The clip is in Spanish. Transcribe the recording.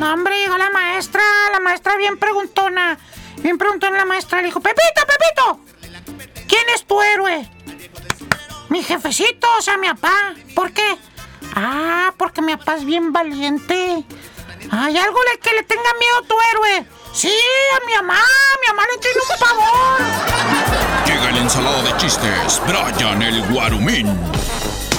No, hombre, llegó la maestra bien preguntona. Bien preguntona la maestra, le dijo, Pepito, ¿quién es tu héroe? Mi jefecito, o sea, mi papá. ¿Por qué? Ah, porque mi papá es bien valiente. ¿Hay algo que le tenga miedo a tu héroe? Sí, a mi mamá le tiene un pavor. Llega el ensalado de chistes, Brian el Guarumín.